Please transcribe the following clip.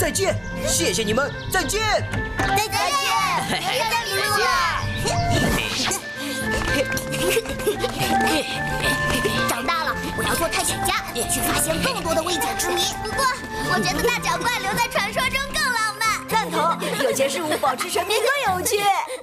再见，谢谢你们，再见。 再见，别再迷路了。长大了，我要做探险家，去发现更多的未解之谜。不过，我觉得大脚怪留在传说中更浪漫。 赞同，有钱事物保持神秘更有趣。